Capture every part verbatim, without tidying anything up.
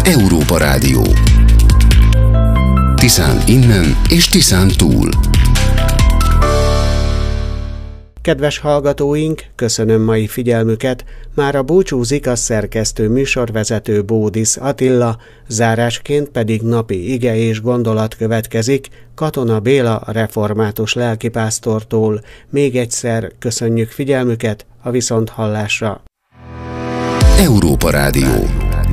Európa Rádió. Tiszán innen és Tiszán túl. Kedves hallgatóink, köszönöm mai figyelmüket, mára búcsúzik a szerkesztő műsorvezető Bódisz Attila, zárásként pedig napi ige és gondolat következik Katona Béla református lelkipásztortól. Még egyszer köszönjük figyelmüket, a viszonthallásra. Európa Rádió.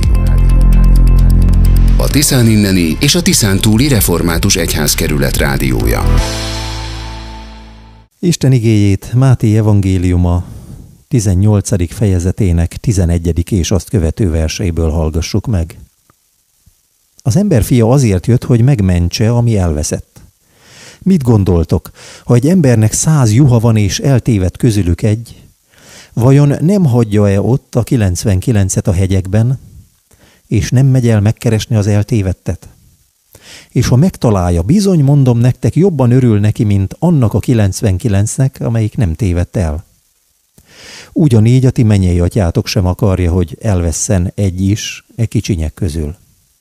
A Tiszán inneni és a Tiszán túli református egyházkerület rádiója. Isten igéjét Máté evangéliuma tizennyolcadik fejezetének tizenegyedik és azt követő verseiből hallgassuk meg. Az emberfia azért jött, hogy megmentse, ami elveszett. Mit gondoltok, ha egy embernek száz juha van és eltéved közülük egy, vajon nem hagyja-e ott a kilencvenkilencet a hegyekben, és nem megy el megkeresni az eltévedtet? És ha megtalálja, bizony mondom nektek, jobban örül neki, mint annak a kilencvenkilencnek, amelyik nem tévedt el. Ugyanígy a ti mennyei atyátok sem akarja, hogy elvesszen egy is e kicsinyek közül.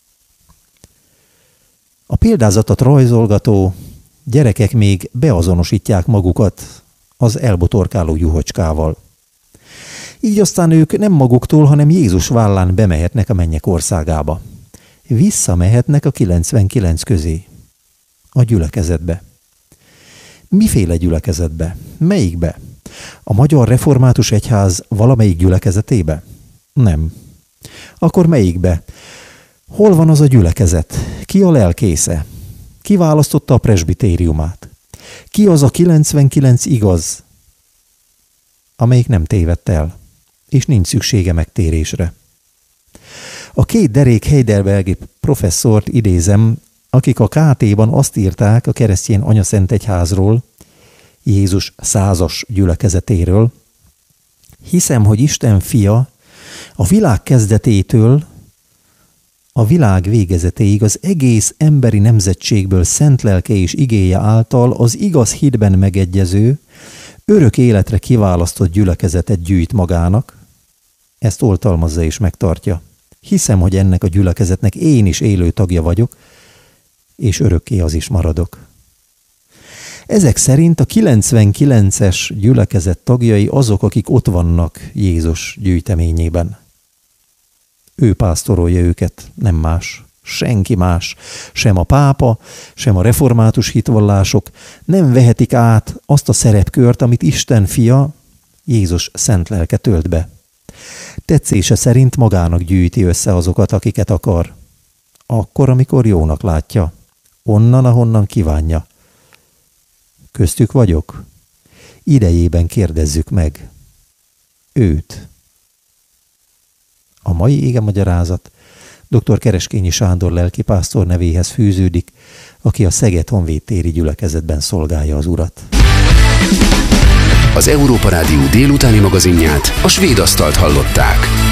A példázatot rajzolgató gyerekek még beazonosítják magukat az elbotorkáló juhocskával. Így aztán ők nem maguktól, hanem Jézus vállán bemehetnek a mennyek országába. Visszamehetnek a kilencvenkilenc közé, a gyülekezetbe. Miféle gyülekezetbe? Melyikbe? A Magyar Református Egyház valamelyik gyülekezetébe? Nem. Akkor melyikbe? Hol van az a gyülekezet? Ki a lelkésze? Ki választotta a presbitériumát? Ki az a kilencvenkilenc igaz, amelyik nem tévedt el, és nincs szüksége megtérésre? A két derék heidelbergi professzort idézem, akik a ká té-ban azt írták a keresztény anyaszentegyházról, Jézus százas gyülekezetéről: hiszem, hogy Isten fia a világ kezdetétől a világ végezetéig az egész emberi nemzetségből szent lelke és igéje által az igaz hitben megegyező, örök életre kiválasztott gyülekezetet gyűjt magának, ezt oltalmazza és megtartja. Hiszem, hogy ennek a gyülekezetnek én is élő tagja vagyok, és örökké az is maradok. Ezek szerint a kilencvenkilences gyülekezet tagjai azok, akik ott vannak Jézus gyűjteményében. Ő pásztorolja őket, nem más, senki más, sem a pápa, sem a református hitvallások nem vehetik át azt a szerepkört, amit Isten fia, Jézus szent lelke tölt be. Tetszése szerint magának gyűjti össze azokat, akiket akar. Akkor, amikor jónak látja. Onnan, ahonnan kívánja. Köztük vagyok? Idejében kérdezzük meg őt. A mai igemagyarázat dr. Kereskényi Sándor lelkipásztor nevéhez fűződik, aki a Szeged Honvédtéri gyülekezetben szolgálja az Urat. Az Európa Rádió délutáni magazinját, a Svéd asztalt hallották.